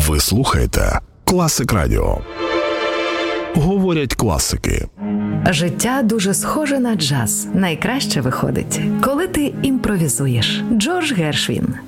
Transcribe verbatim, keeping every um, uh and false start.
Ви слухаєте Класик Радіо. Говорять класики. Життя дуже схоже на джаз. Найкраще виходить, коли ти імпровізуєш. Джордж Гершвін.